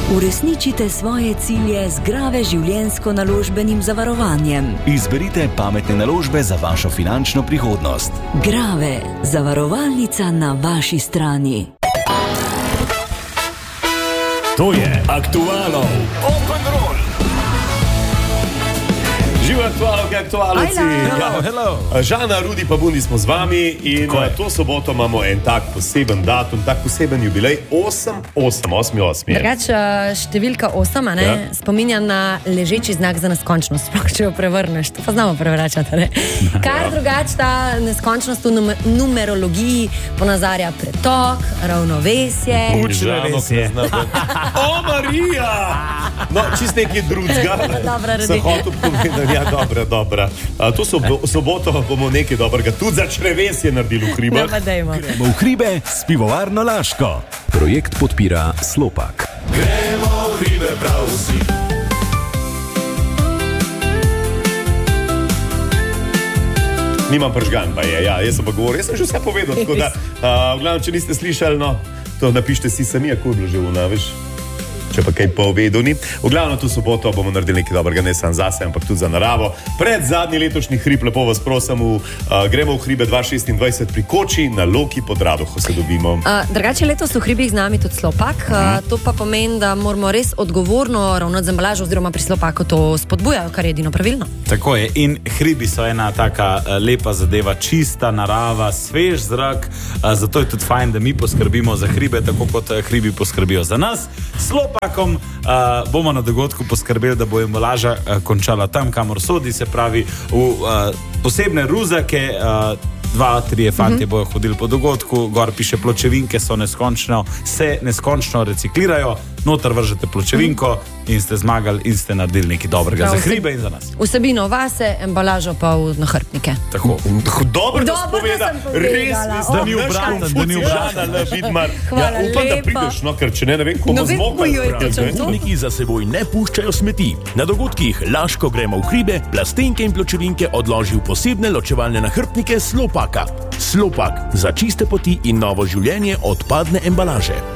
Uresničite svoje cilje z Grave življenjsko-naložbenim zavarovanjem. Izberite pametne naložbe za vašo finančno prihodnost. Grave, zavarovalnica na vaši strani. To je Aktualov Open Roll. Živ aktualci. Hello. Žana, Rudi pa Bundi smo z vami in to soboto imamo en tak poseben datum, tak poseben jubilej, 8. Drugač, številka 8, ne, spominja na ležeči znak za neskončnost, sploh če jo prevrneš, to pa znamo prevračati, ne. Kar drugač ta neskončnost v numerologiji ponazarja pretok, ravnovesje. O, Marija! No, čist nekaj drugega. Sem hotel povedati, ja, dobra. To soboto bomo nekaj dobrega tudi za črevesje naredili v hribah. Gremo v hribe s pivovarno Laško. Projekt podpira Slopak. Gremo v hribe prav vsi. Nimam pržgan, pa je, ja, jaz sem pa govoril, jaz sem že vse povedal, tako da, v glavnem, če niste slišali, no, to napište si sami, ako je bilo že v naviš. Če pa kaj povedal ni. V glavnem, to soboto bomo naredili nekaj dobrega, ne samo zase, ampak tudi za naravo. Pred zadnji letošnji hrib, lepo vas prosim, gremo v hribe 2026 pri Koči na Loki pod Radoho se dobimo. Drugače letos v hribih z nami tudi Slopak, to pa pomeni, da moramo res odgovorno ravnati z embalažo oziroma pri Slopaku to spodbujajo, kar je edino pravilno. Tako je, in hribi so ena taka lepa zadeva, čista narava, svež zrak, zato je tudi fajn, da mi poskrbimo za hribe, tako kot hribi poskrbijo za nas. Slopakom bomo na dogodku poskrbeli, da bo embalaža končala tam, kamor sodi, se pravi v posebne ruzake. 2-3 fantje bojo hodili po dogodku, gor piše pločevinke so neskončno, se neskončno reciklirajo, noter vržete pločevinko in ste zmagali in ste naredili nekaj dobrega za hribe in za nas. Vsebino vase, embalažo pa v nahrbtnike. Tako. Dobro, da spoveda. Res, da ni obratan, Vidmar. Hvala upam, da lepa. prideš, no, ker če ne vem, komu zmogli. Ponudniki za seboj ne puščajo smeti. Na dogodkih Laško gremo v hribe, plastenke in pločevinke odloži v posebne ločevalne nahrbtnike Slopaka. Slopak, za čiste poti in novo življenje odpadne embalaže.